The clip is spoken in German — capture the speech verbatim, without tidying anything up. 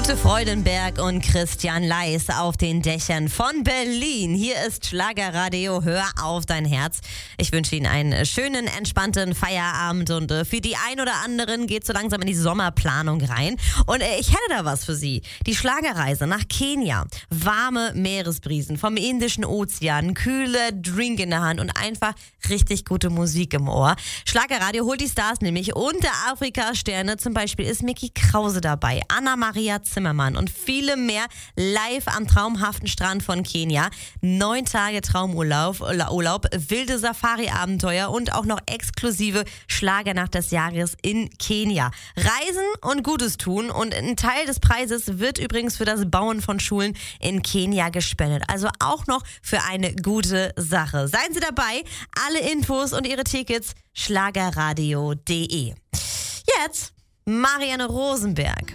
Ute Freudenberg und Christian Leis auf den Dächern von Berlin. Hier ist Schlagerradio, hör auf dein Herz. Ich wünsche Ihnen einen schönen, entspannten Feierabend und äh, für die ein oder anderen geht so langsam in die Sommerplanung rein. Und äh, ich hätte da was für Sie. Die Schlagerreise nach Kenia. Warme Meeresbrisen vom Indischen Ozean, kühle Drink in der Hand und einfach richtig gute Musik im Ohr. Schlagerradio holt die Stars nämlich unter Afrika-Sterne. Zum Beispiel ist Micky Krause dabei, Anna-Maria Zimmermann und viele mehr live am traumhaften Strand von Kenia. Neun Tage Traumurlaub, Urlaub, wilde Safari-Abenteuer und auch noch exklusive Schlagernacht des Jahres in Kenia. Reisen und Gutes tun und ein Teil des Preises wird übrigens für das Bauen von Schulen in Kenia gespendet. Also auch noch für eine gute Sache. Seien Sie dabei. Alle Infos und Ihre Tickets schlagerradio punkt de. Jetzt Marianne Rosenberg.